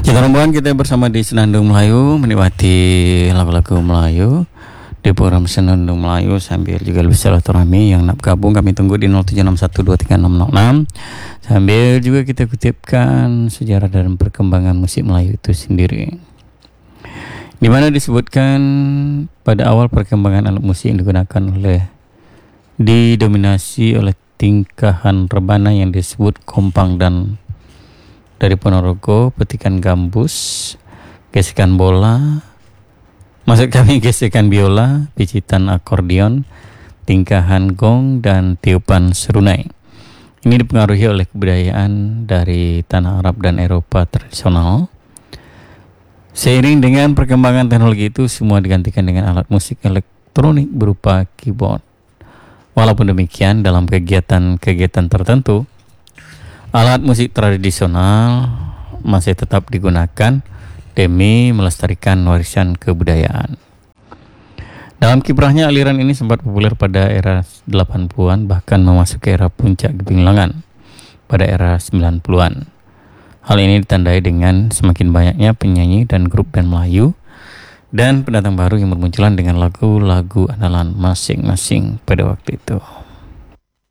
Kita rombongan kita bersama di Senandung Melayu, menikmati lagu-lagu Melayu di program Senandung Melayu sambil juga lebih silaturahmi. Yang nak gabung kami tunggu di 0761236606. Sambil juga kita kutipkan sejarah dan perkembangan musik Melayu itu sendiri, di mana disebutkan pada awal perkembangan alat musik yang digunakan didominasi oleh tingkahan rebana yang disebut kompang dan dari Ponorogo, petikan gambus, gesekan bola, gesekan biola, picitan akordeon, tingkahan gong, dan tiupan serunai. Ini dipengaruhi oleh kebudayaan dari tanah Arab dan Eropa tradisional. Seiring dengan perkembangan teknologi itu, semua digantikan dengan alat musik elektronik berupa keyboard. Walaupun demikian, dalam kegiatan-kegiatan tertentu, alat musik tradisional masih tetap digunakan demi melestarikan warisan kebudayaan. Dalam kiprahnya, aliran ini sempat populer pada era 80-an, bahkan memasuki era puncak gemilangan pada era 90-an. Hal ini ditandai dengan semakin banyaknya penyanyi dan grup band Melayu dan pendatang baru yang bermunculan dengan lagu-lagu andalan masing-masing pada waktu itu.